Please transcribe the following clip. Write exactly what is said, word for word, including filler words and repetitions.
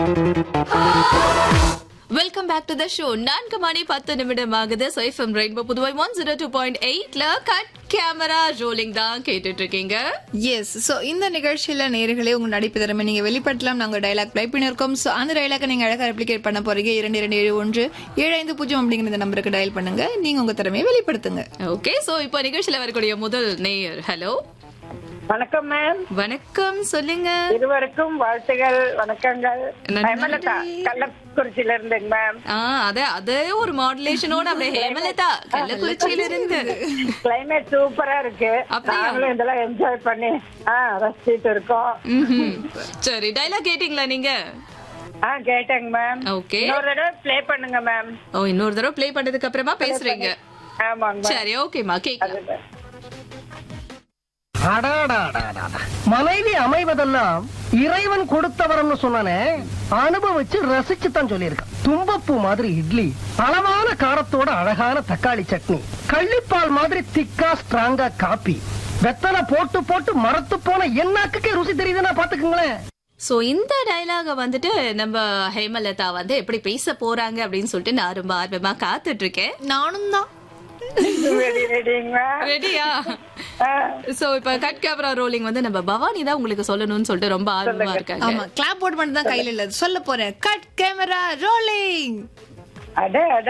Welcome back to the show. நான்கு மணி பத்து நிமிடம் ஆகுது. FM rainbow Puduvai one zero two point எயிட்ல கட் கேமரா ரோலிங் தான் கேட்டுட்டு இருக்கீங்க. எஸ். சோ இந்த நிகழ்ச்சியில நேர்களே உங்க நடிப்பு திறமை நீங்க வெளிப்படுத்தலாம். நாங்க டைலாக் ப்ளே பண்ணிருக்கோம். சோ அந்த டைலாக் நீங்க அழகா ரெப்ளிகேட் பண்ண போறீங்க. இரண்டு இரண்டு ஏழு ஒன்று ஏழு ஐந்து பூஜ்ஜியம் அப்படிங்கிற இந்த நம்பருக்கு டயல் பண்ணுங்க. நீங்க உங்க திறமையை வெளிப்படுத்துங்க. ஓகே. சோ இப்போ நிகழ்ச்சியில வரக்கூடிய முதல் நேயர். ஹலோ, வணக்கம் மேம். வணக்கம், சொல்லுங்க. இருவருக்கும் வாழ்த்துகள், வணக்கங்கள். நன்றி. ஹேமலதா கள்ளக்குறிச்சியில இருந்துங்க மேம். ஆ, அதே அதே ஒரு மாடுலேஷனோட அப்படியே ஹேமலதா கள்ளக்குறிச்சியில இருந்து. கிளைமேட் சூப்பரா இருக்கு. அப்படியா? நாங்களும் இதெல்லாம் என்ஜாய் பண்ணி ஆ ரசிச்சிட்டு இருக்கோம். ம்ஹும். சரி, டைலாக் கேட்டீங்களா நீங்க? ஆ கேட்டேங்க மேம். ஓகே. இன்னொரு தடவை ப்ளே பண்ணுங்க மேம். ஓ, இன்னொரு தடவை ப்ளே பண்ணதுக்கு அப்புறமா பேசுறீங்க. ஆமாங்க மேம். சரி, ஓகேமா, கேக்கலாம். அதுதான். அடாடாடாடாடா. மனைவி அமைவதெல்லாம் இறைவன் கொடுத்தவரம்னு சொன்னானே, அனுபவிச்சு ரசிச்சு தான் சொல்லியிருக்கான். தும்பப்பூ மாதிரி இட்லி, அளவான காரத்தோட அழகான தக்காளி சட்னி, கள்ளிப்பால் மாதிரி திக்கா ஸ்ட்ராங்கா காப்பி, வெத்தலை போட்டு போட்டு மரத்து போன என்னாக்குக்கே ருசி தெரியுதுன்னா பாத்துக்குங்களேன். சோ இந்த டயலாக வந்துட்டு நம்ம ஹேமலதா வந்து எப்படி பேச போறாங்க அப்படின்னு சொல்லிட்டு நான் ரொம்ப ஆர்வமா காத்துட்டு இருக்கேன். நானும் தான். Ready ரெடிங்க ma'am. ரெடியா? ஆ, சோ இப்ப கட் கேமரா ரோலிங் வந்து நம்ம பவானி தான் உங்களுக்கு சொல்லணும்னு சொல்லிட்டு ரொம்ப ஆர்வமா இருக்காங்க. ஆமா, கிளாப் போர்ட் மட்டும் தான் கையில இல்ல. சொல்ல போறேன். Cut camera rolling. அட அட